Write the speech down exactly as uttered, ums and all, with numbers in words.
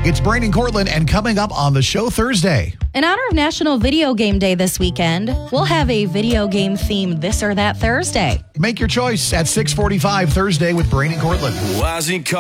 It's Brandon Cortland, and coming up on the show Thursday. In honor of National Video Game Day this weekend, we'll have a video game theme This or That Thursday. Make your choice at six forty-five Thursday with Brandon Cortland.